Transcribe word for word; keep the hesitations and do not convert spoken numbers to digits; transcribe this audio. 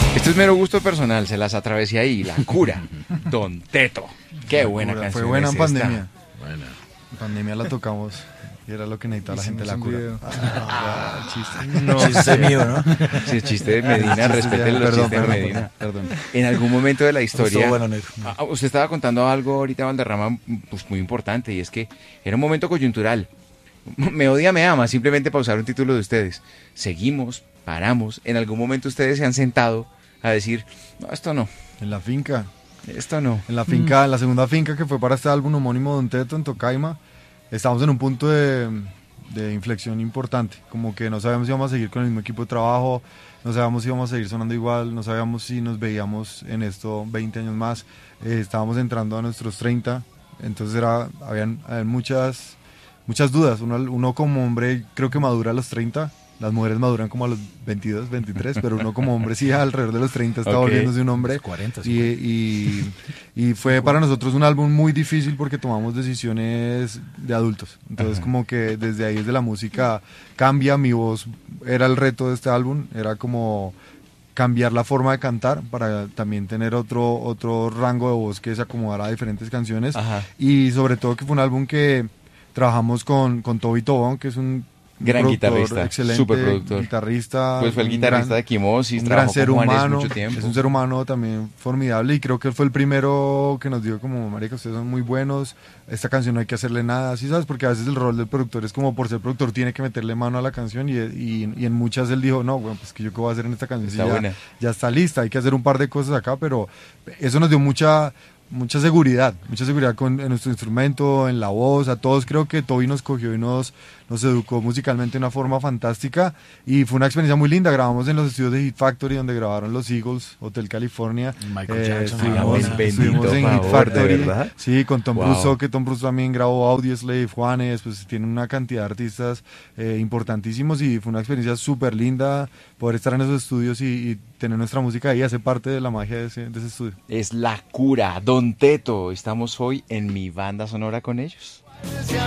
Esto es mero gusto personal, se las atravesé ahí, La Cura, Don Teto. Qué buena Cura, canción. Fue buena es en pandemia. esta. Buena. En pandemia la tocamos y era lo que necesitaba la gente de La Cura. Ah, el chiste. No, chiste mío, ¿no? Sí, el chiste de Medina, respeten los Perdón, chistes de perdón, Medina. perdón. En algún momento de la Estuvo historia, bueno, negro. ah, usted estaba contando algo ahorita, Valderrama, pues muy importante, y es que era un momento coyuntural. Me odia, me ama, simplemente para usar un título de ustedes. Seguimos, paramos, en algún momento ustedes se han sentado a decir, no, esto no, En la finca. esto no. En la finca, en la segunda finca que fue para este álbum homónimo de Don Teto en Tocaima, estábamos en un punto de, de inflexión importante, como que no sabíamos si íbamos a seguir con el mismo equipo de trabajo, no sabíamos si íbamos a seguir sonando igual, no sabíamos si nos veíamos en esto veinte años más, eh, estábamos entrando a nuestros treinta, entonces era, habían, habían muchas, muchas dudas, uno, uno como hombre creo que madura a los treinta, las mujeres maduran como a los veintidós, veintitrés, pero uno como hombre sí alrededor de los treinta está Ok. volviéndose un hombre. Los cuarenta, y, y, y fue para nosotros un álbum muy difícil porque tomamos decisiones de adultos. Entonces Ajá. como que desde ahí, desde la música, cambia. Mi voz era el reto de este álbum, era como cambiar la forma de cantar para también tener otro, otro rango de voz que se acomodara a diferentes canciones. Ajá. Y sobre todo que fue un álbum que trabajamos con, con Toby Tobón, que es un Gran productor guitarrista, excelente, superproductor. guitarrista, Pues fue el un guitarrista gran- de Quimosis, un gran trabajó ser con Juanes humano, mucho tiempo. es un ser humano también formidable y creo que él fue el primero que nos dijo como, marica, ustedes son muy buenos, esta canción no hay que hacerle nada, ¿sí sabes? Porque a veces el rol del productor es como por ser productor tiene que meterle mano a la canción y, y, y en muchas él dijo, no, bueno, pues que yo qué voy a hacer en esta canción si Está ya, buena. ya está lista, hay que hacer un par de cosas acá, pero eso nos dio mucha... mucha seguridad, mucha seguridad con, en nuestro instrumento, en la voz, a todos creo que Toby nos cogió y nos, nos educó musicalmente de una forma fantástica y fue una experiencia muy linda. Grabamos en los estudios de Hit Factory donde grabaron los Eagles, Hotel California. Michael Jackson, estuvimos, ah, bendito estuvimos en favor, Hit Factory, ¿de verdad? sí, con Tom Wow. Russo, que Tom Russo también grabó Audioslave, Juanes, pues tiene una cantidad de artistas eh, importantísimos y fue una experiencia súper linda poder estar en esos estudios y, y tener nuestra música ahí, hace parte de la magia de ese, de ese estudio. Es La Cura, Don Teto. Estamos hoy en mi banda sonora con ellos.